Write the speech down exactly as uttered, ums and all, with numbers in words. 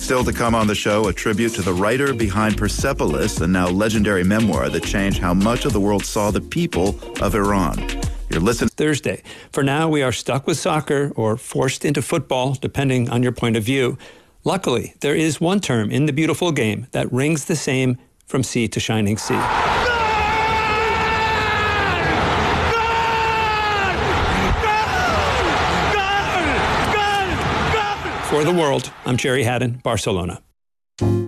Still to come on the show, a tribute to the writer behind Persepolis, a now legendary memoir that changed how much of the world saw the people of Iran. You're listening Thursday. For now, we are stuck with soccer or forced into football, depending on your point of view. Luckily, there is one term in the beautiful game that rings the same from sea to shining sea. For the world, I'm Jerry Haddon, Barcelona.